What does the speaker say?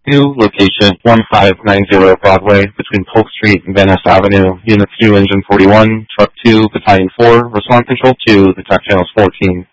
2, location 1590 Broadway, between Polk Street and Van Ness Avenue. Unit 2, Engine 41, Truck 2, Battalion 4, Response Control 2, the Attack Channels 14.